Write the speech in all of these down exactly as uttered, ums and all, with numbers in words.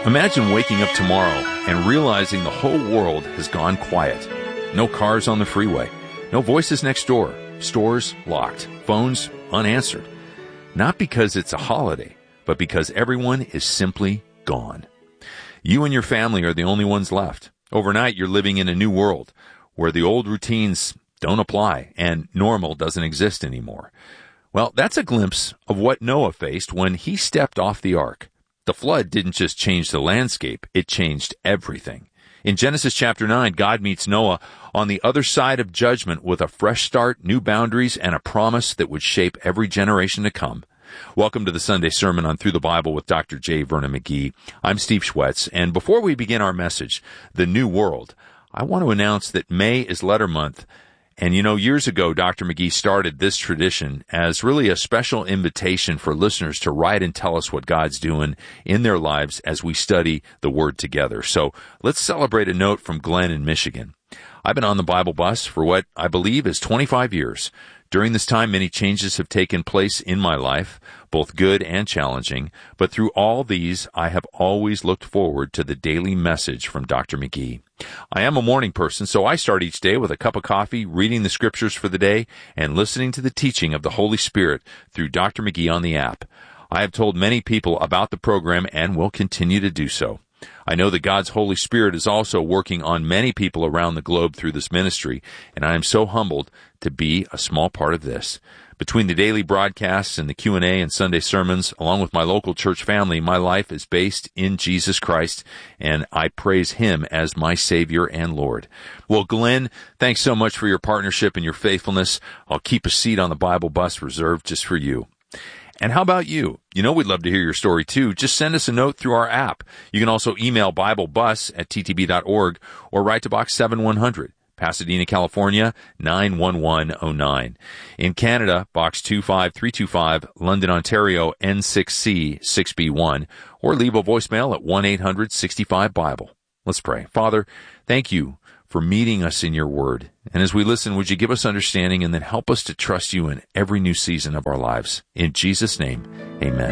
Imagine waking up tomorrow and realizing the whole world has gone quiet. No cars on the freeway, no voices next door, stores locked, phones unanswered. Not because it's a holiday, but because everyone is simply gone. You and your family are the only ones left. Overnight, you're living in a new world where the old routines don't apply and normal doesn't exist anymore. Well, that's a glimpse of what Noah faced when he stepped off the ark. The flood didn't just change the landscape, it changed everything. In Genesis chapter nine, God meets Noah on the other side of judgment with a fresh start, new boundaries, and a promise that would shape every generation to come. Welcome to the Sunday Sermon on Through the Bible with Doctor J. Vernon McGee. I'm Steve Schwetz, and before we begin our message, The New World, I want to announce that May is Letter Month. And you know, years ago, Doctor McGee started this tradition as really a special invitation for listeners to write and tell us what God's doing in their lives as we study the Word together. So let's celebrate a note from Glenn in Michigan. I've been on the Bible bus for what I believe is twenty-five years. During this time, many changes have taken place in my life, both good and challenging. But through all these, I have always looked forward to the daily message from Doctor McGee. I am a morning person, so I start each day with a cup of coffee, reading the scriptures for the day, and listening to the teaching of the Holy Spirit through Doctor McGee on the app. I have told many people about the program and will continue to do so. I know that God's Holy Spirit is also working on many people around the globe through this ministry, and I am so humbled to be a small part of this. Between the daily broadcasts and the Q and A and Sunday sermons, along with my local church family, my life is based in Jesus Christ, and I praise Him as my Savior and Lord. Well, Glenn, thanks so much for your partnership and your faithfulness. I'll keep a seat on the Bible bus reserved just for you. And how about you? You know we'd love to hear your story too. Just send us a note through our app. You can also email BibleBus at t t b dot org or write to Box seven one hundred, Pasadena, California, nine one one oh nine. In Canada, Box two five three two five, London, Ontario, N six C six B one, or leave a voicemail at one eight hundred sixty-five Bible. Let's pray. Father, thank you for meeting us in your word. And as we listen, would you give us understanding and then help us to trust you in every new season of our lives. In Jesus' name, amen.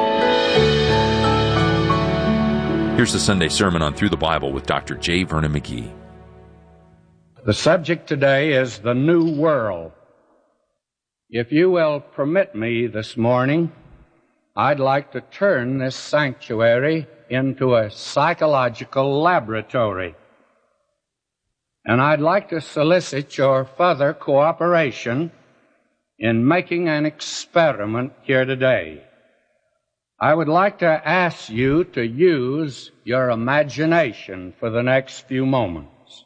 Here's the Sunday Sermon on Through the Bible with Doctor J. Vernon McGee. The subject today is the New World. If you will permit me this morning, I'd like to turn this sanctuary into a psychological laboratory. And I'd like to solicit your further cooperation in making an experiment here today. I would like to ask you to use your imagination for the next few moments.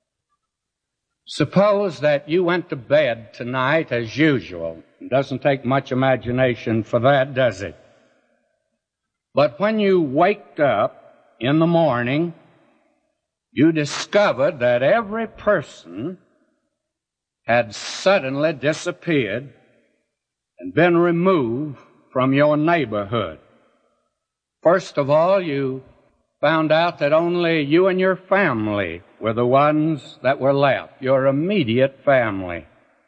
Suppose that you went to bed tonight as usual. It doesn't take much imagination for that, does it? But when you waked up in the morning, you discovered that every person had suddenly disappeared and been removed from your neighborhood. First of all, you found out that only you and your family were the ones that were left, your immediate family.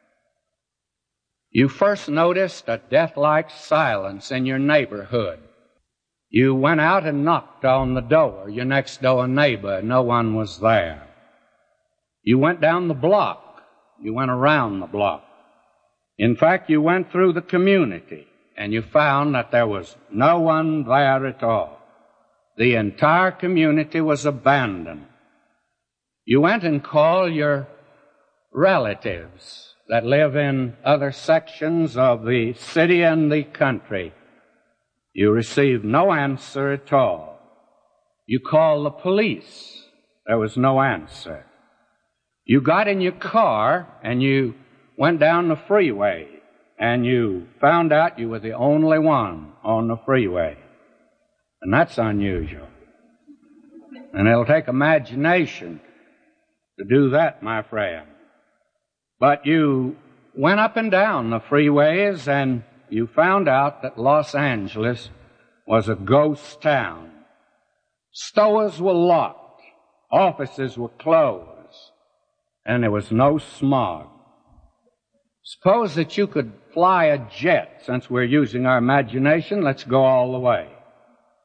You first noticed a death-like silence in your neighborhood. You went out and knocked on the door, your next door neighbor. No one was there. You went down the block. You went around the block. In fact, you went through the community, and you found that there was no one there at all. The entire community was abandoned. You went and called your relatives that live in other sections of the city and the country. You received no answer at all. You called the police. There was no answer. You got in your car and you went down the freeway, and you found out you were the only one on the freeway. And that's unusual. And it'll take imagination to do that, my friend. But you went up and down the freeways, and you found out that Los Angeles was a ghost town. Stores were locked, offices were closed, and there was no smog. Suppose that you could fly a jet. Since we're using our imagination, let's go all the way.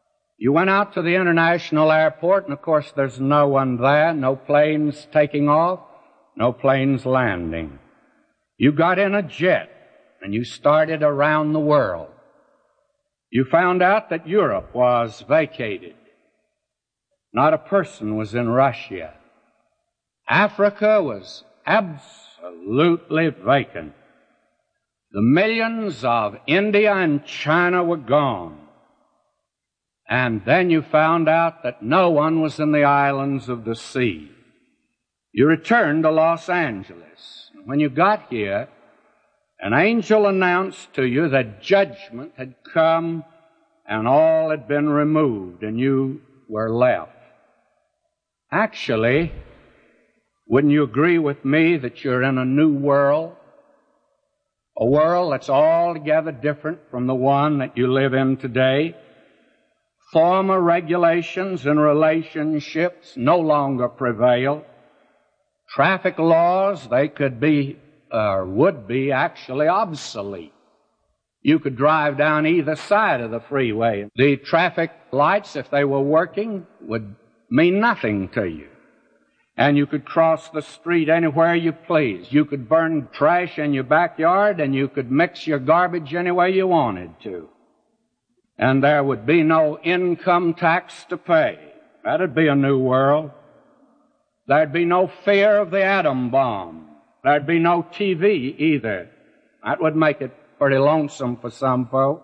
You went out to the international airport, and of course there's no one there, no planes taking off, no planes landing. You got in a jet, and you started around the world. You found out that Europe was vacated. Not a person was in Russia. Africa was absolutely vacant. The millions of India and China were gone. And then you found out that no one was in the islands of the sea. You returned to Los Angeles. When you got here, an angel announced to you that judgment had come and all had been removed and you were left. Actually, wouldn't you agree with me that you're in a new world? A world that's altogether different from the one that you live in today. Former regulations and relationships no longer prevail. Traffic laws, they could be, or would be, actually obsolete. You could drive down either side of the freeway. The traffic lights, if they were working, would mean nothing to you. And you could cross the street anywhere you please. You could burn trash in your backyard, and you could mix your garbage any way you wanted to. And there would be no income tax to pay. That'd be a new world. There'd be no fear of the atom bomb. There'd be no T V either. That would make it pretty lonesome for some folk.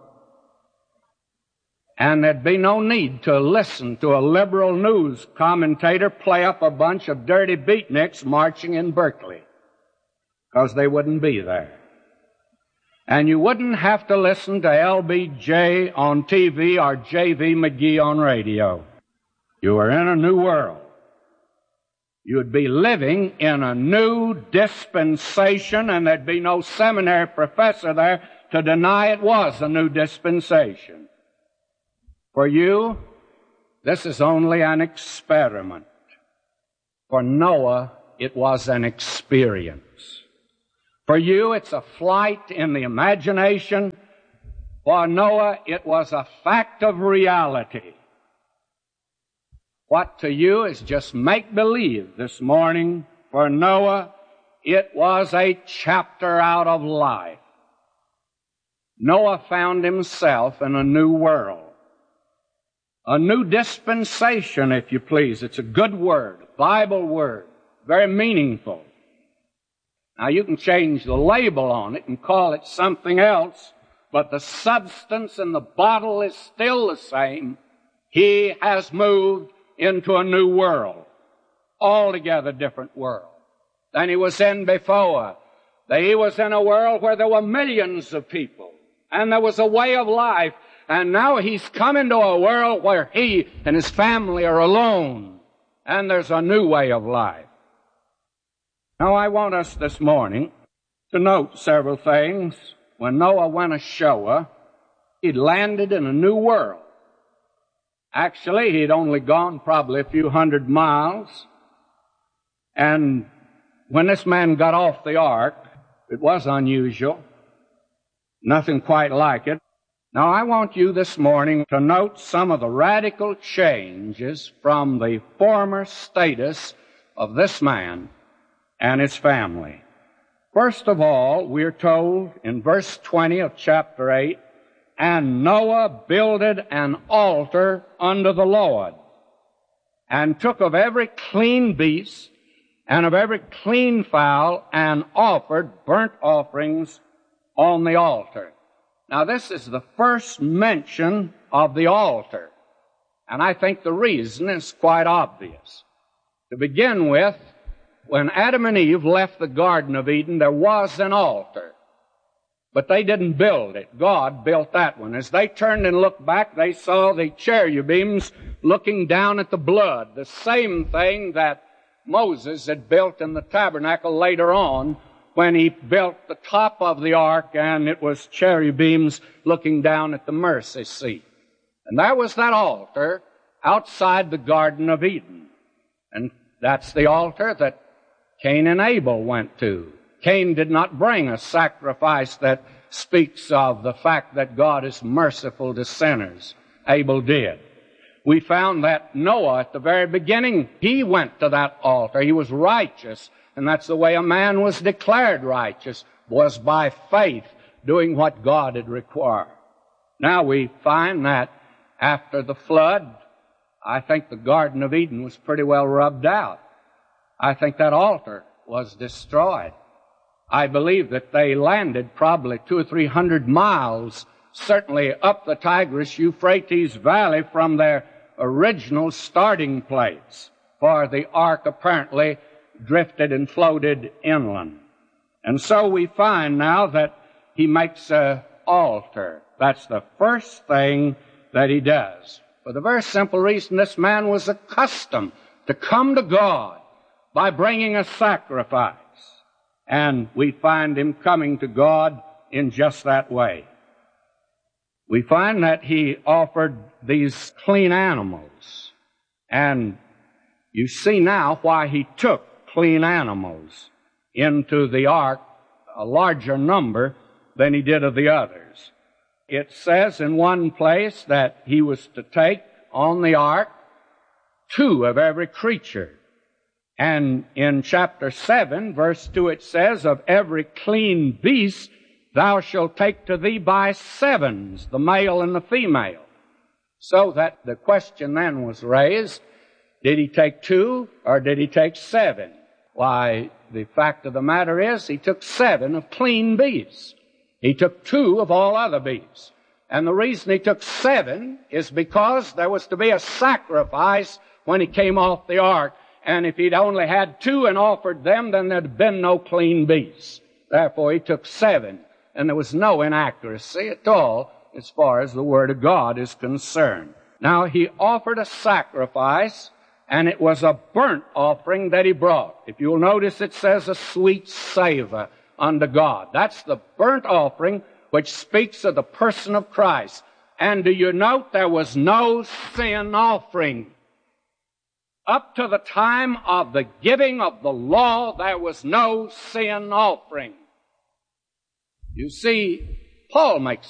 And there'd be no need to listen to a liberal news commentator play up a bunch of dirty beatniks marching in Berkeley, because they wouldn't be there. And you wouldn't have to listen to L B J on T V or J V McGee on radio. You were in a new world. You'd be living in a new dispensation, and there'd be no seminary professor there to deny it was a new dispensation. For you, this is only an experiment. For Noah, it was an experience. For you, it's a flight in the imagination. For Noah, it was a fact of reality. What to you is just make-believe this morning, for Noah, it was a chapter out of life. Noah found himself in a new world. A new dispensation, if you please. It's a good word, a Bible word, very meaningful. Now, you can change the label on it and call it something else, but the substance in the bottle is still the same. He has moved into a new world, altogether different world than he was in before. He was in a world where there were millions of people, and there was a way of life, and now he's come into a world where he and his family are alone, and there's a new way of life. Now, I want us this morning to note several things. When Noah went ashore, he'd landed in a new world. Actually, he'd only gone probably a few hundred miles. And when this man got off the ark, it was unusual. Nothing quite like it. Now, I want you this morning to note some of the radical changes from the former status of this man and his family. First of all, we're told in verse twenty of chapter eight, and Noah builded an altar unto the Lord, and took of every clean beast and of every clean fowl, and offered burnt offerings on the altar. Now, this is the first mention of the altar, and I think the reason is quite obvious. To begin with, when Adam and Eve left the Garden of Eden, there was an altar. But they didn't build it. God built that one. As they turned and looked back, they saw the cherubims looking down at the blood, the same thing that Moses had built in the tabernacle later on when he built the top of the ark, and it was cherubims looking down at the mercy seat. And there was that altar outside the Garden of Eden. And that's the altar that Cain and Abel went to. Cain did not bring a sacrifice that speaks of the fact that God is merciful to sinners. Abel did. We found that Noah, at the very beginning, he went to that altar. He was righteous, and that's the way a man was declared righteous, was by faith, doing what God had required. Now we find that after the flood, I think the Garden of Eden was pretty well rubbed out. I think that altar was destroyed. I believe that they landed probably two or three hundred miles, certainly up the Tigris-Euphrates Valley from their original starting place, for the ark apparently drifted and floated inland. And so we find now that he makes an altar. That's the first thing that he does. For the very simple reason this man was accustomed to come to God by bringing a sacrifice. And we find him coming to God in just that way. We find that he offered these clean animals. And you see now why he took clean animals into the ark, a larger number than he did of the others. It says in one place that he was to take on the ark two of every creature. And in chapter seven, verse two, it says, of every clean beast thou shalt take to thee by sevens, the male and the female. So that the question then was raised, did he take two or did he take seven? Why, the fact of the matter is he took seven of clean beasts. He took two of all other beasts. And the reason he took seven is because there was to be a sacrifice when he came off the ark. And if he'd only had two and offered them, then there'd been no clean beasts. Therefore, he took seven. And there was no inaccuracy at all as far as the Word of God is concerned. Now, he offered a sacrifice, and it was a burnt offering that he brought. If you'll notice, it says a sweet savor unto God. That's the burnt offering which speaks of the person of Christ. And do you note there was no sin offering? Up to the time of the giving of the law, there was no sin offering. You see, Paul makes